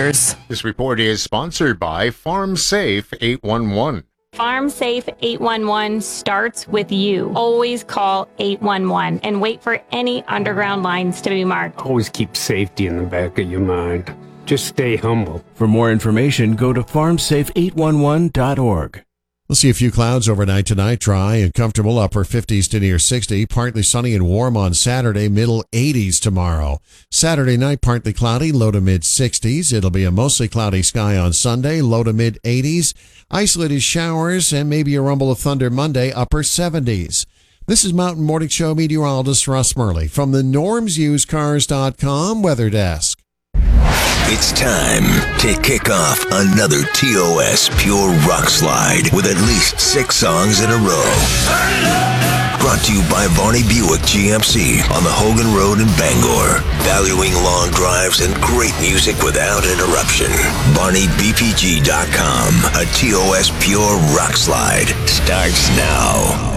passengers. This report is sponsored by Farm Safe 811. Farm Safe 811 starts with you. Always call 811 and wait for any underground lines to be marked. Always keep safety in the back of your mind. Just stay humble. For more information, go to farmsafe811.org. We'll see a few clouds overnight tonight. Dry and comfortable, upper 50s to near 60. Partly sunny and warm on Saturday, middle 80s tomorrow. Saturday night, partly cloudy, low to mid 60s. It'll be a mostly cloudy sky on Sunday, low to mid 80s. Isolated showers and maybe a rumble of thunder Monday, upper 70s. This is Mountain Morning Show meteorologist Russ Murley from the normsusedcars.com weather desk. It's time to kick off another TOS Pure Rock Slide with at least 6 songs in a row. Brought to you by Varney Buick GMC on the Hogan Road in Bangor. Valuing long drives and great music without interruption. VarneyBPG.com. A TOS Pure Rock Slide starts now.